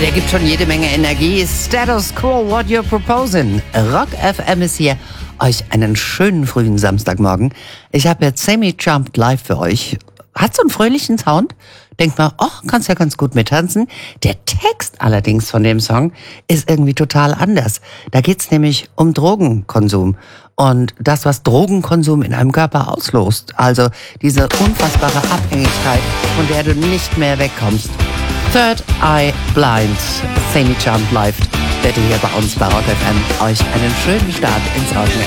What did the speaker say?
der gibt schon jede Menge Energie. Status Quo, what you're proposing. Rock FM ist hier. Euch einen schönen frühen Samstagmorgen. Ich habe jetzt Semi Jumped live für euch. Hat so einen fröhlichen Sound. Denkt mal, kannst ja ganz gut mittanzen. Der Text allerdings von dem Song ist irgendwie total anders. Da geht's nämlich um Drogenkonsum. Und das, was Drogenkonsum in einem Körper auslöst. Also diese unfassbare Abhängigkeit, von der du nicht mehr wegkommst. Third Eye Blind, Semi Jumped live. Bitte hier bei uns bei Rock FM. Euch einen schönen Start ins Wochenende.